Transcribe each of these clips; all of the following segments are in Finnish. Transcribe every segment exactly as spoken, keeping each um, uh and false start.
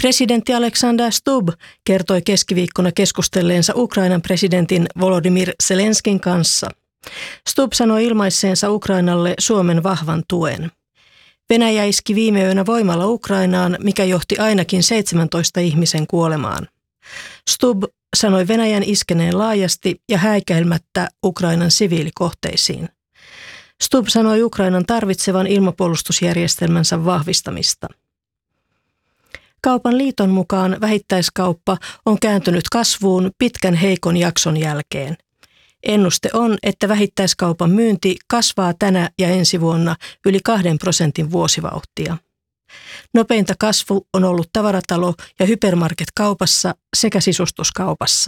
Presidentti Alexander Stubb kertoi keskiviikkona keskustelleensa Ukrainan presidentin Volodymyr Zelenskin kanssa. Stubb sanoi ilmaisseensa Ukrainalle Suomen vahvan tuen. Venäjä iski viime yönä voimalla Ukrainaan, mikä johti ainakin seitsemäntoista ihmisen kuolemaan. Stubb sanoi Venäjän iskeneen laajasti ja häikäilemättä Ukrainan siviilikohteisiin. Stubb sanoi Ukrainan tarvitsevan ilmapuolustusjärjestelmänsä vahvistamista. Kaupan liiton mukaan vähittäiskauppa on kääntynyt kasvuun pitkän heikon jakson jälkeen. Ennuste on, että vähittäiskaupan myynti kasvaa tänä ja ensi vuonna yli kahden prosentin vuosivauhtia. Nopeinta kasvu on ollut tavaratalo- ja hypermarket-kaupassa sekä sisustuskaupassa.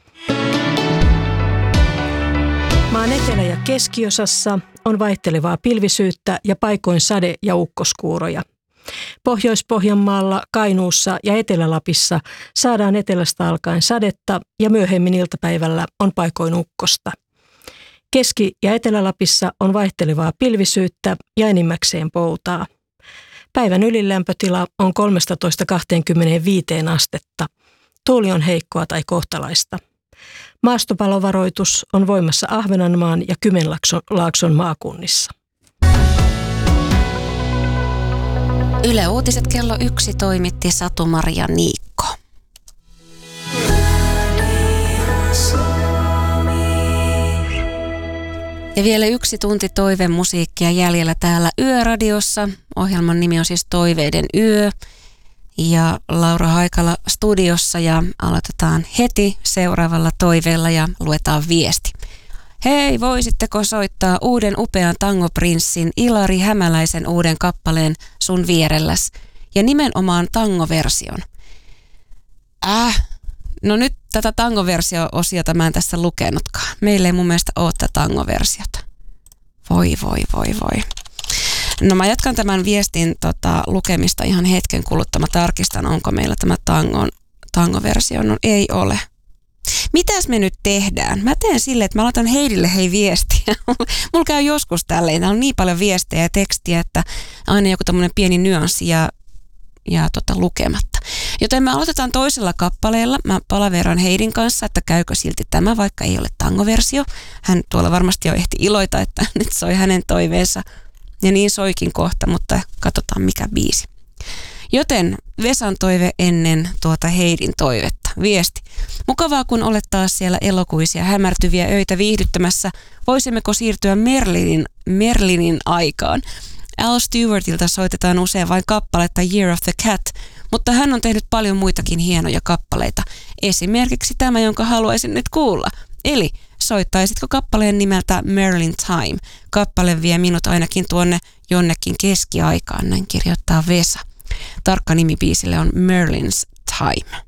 Maan etelä- ja keskiosassa on vaihtelevaa pilvisyyttä ja paikoin sade- ja ukkoskuuroja. Pohjois-Pohjanmaalla, Kainuussa ja Etelä-Lapissa saadaan etelästä alkaen sadetta ja myöhemmin iltapäivällä on paikoin ukkosta. Keski- ja Etelä-Lapissa on vaihtelevaa pilvisyyttä ja enimmäkseen poutaa. Päivän ylilämpötila on kolmetoista kaksikymmentäviisi astetta. Tuuli on heikkoa tai kohtalaista. Maastopalovaroitus on voimassa Ahvenanmaan ja Kymenlaakson maakunnissa. Yle Uutiset kello yksi toimitti Satu-Maria Niikko. Ja vielä yksi tunti toivemusiikkia jäljellä täällä Yöradiossa. Ohjelman nimi on siis Toiveiden yö. Ja Laura Haikala studiossa ja aloitetaan heti seuraavalla toiveella ja luetaan viesti. Hei, voisitteko soittaa uuden upean tangoprinssin Ilari Hämäläisen uuden kappaleen Sun vierelläs ja nimenomaan tangoversion? Äh, no nyt tätä tangoversio-osiota mä en tässä lukenutkaan. Meillä ei mun mielestä ole tätä tangoversiota. Voi, voi, voi, voi. No mä jatkan tämän viestin tota, lukemista ihan hetken kuluttua. Mä tarkistan, onko meillä tämä tangon, tangoversio. No ei ole. Mitäs me nyt tehdään? Mä teen silleen, että mä laitan Heidille hei viestiä. Mulla käy joskus tälleen. Täällä on niin paljon viestejä ja tekstiä, että aina joku tämmöinen pieni nyanssi jää, jää tota lukematta. Joten me aloitetaan toisella kappaleella. Mä palaveran Heidin kanssa, että käykö silti tämä, vaikka ei ole tangoversio. Hän tuolla varmasti jo ehti iloita, että nyt soi hänen toiveensa. Ja niin soikin kohta, mutta katsotaan mikä biisi. Joten Vesan toive ennen tuota Heidin toivetta. Viesti. Mukavaa kun olet taas siellä elokuisia hämärtyviä öitä viihdyttämässä. Voisimmeko siirtyä Merlinin, Merlinin aikaan? Al Stewartilta soitetaan usein vain kappaletta Year of the Cat, mutta hän on tehnyt paljon muitakin hienoja kappaleita. Esimerkiksi tämä, jonka haluaisin nyt kuulla. Eli soittaisitko kappaleen nimeltä Merlin Time? Kappale vie minut ainakin tuonne jonnekin keskiaikaan, näin kirjoittaa Vesa. Tarkka nimi biisille on Merlin's Time.